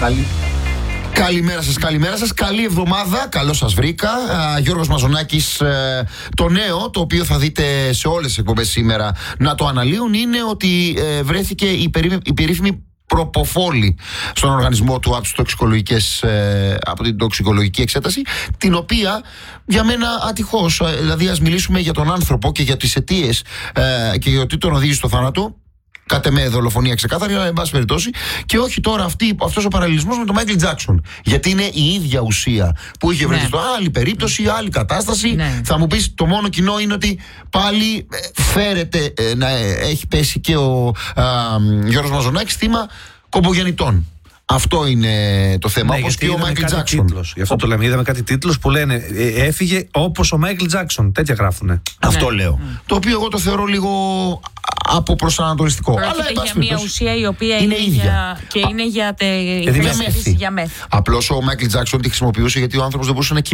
Καλημέρα σας, καλή εβδομάδα, καλώς σας βρήκα. Γιώργος Μαζονάκης. Το νέο, το οποίο θα δείτε σε όλες τις εκπομπές σήμερα να το αναλύουν, είναι ότι βρέθηκε η περίφημη προποφόλη στον οργανισμό του από την τοξικολογική εξέταση, την οποία για μένα ατυχώς, δηλαδή ας μιλήσουμε για τον άνθρωπο και για τις αιτίες και για τι τον οδήγησε στο θάνατο. Κάτε με δολοφονία ξεκάθαρη, αλλά εν πάση περιπτώσει, και όχι τώρα αυτός ο παραλληλισμός με τον Μάικλ Τζάκσον. Γιατί είναι η ίδια ουσία που είχε βρεθεί στο άλλη περίπτωση, άλλη κατάσταση. Θα μου πεις, το μόνο κοινό είναι ότι πάλι φέρεται να έχει πέσει και ο Γιώργος Μαζονάκης θύμα κομπογεννητών. Αυτό είναι το θέμα, όπως και ο Μάικλ Τζάκσον. Γι' αυτό το λέμε. Είδαμε κάτι τίτλους που λένε έφυγε όπως ο Μάικλ Τζάκσον. Τέτοια γράφουνε. Αυτό λέω. Το οποίο εγώ το θεωρώ λίγο αποπροσανατολιστικό. Πρόκειται για μια ουσία η οποία είναι ίδια και είναι για μέθη. Απλώς ο Μάικλ Τζάκσον τη χρησιμοποιούσε γιατί ο άνθρωπος δεν μπορούσε να